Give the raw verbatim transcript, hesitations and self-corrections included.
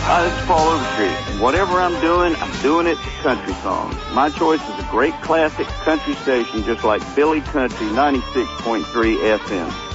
Hi, this is Paul Overstreet. Whatever I'm doing, I'm doing it to country songs. My choice is a great classic country station just like Billy Country ninety-six point three F M.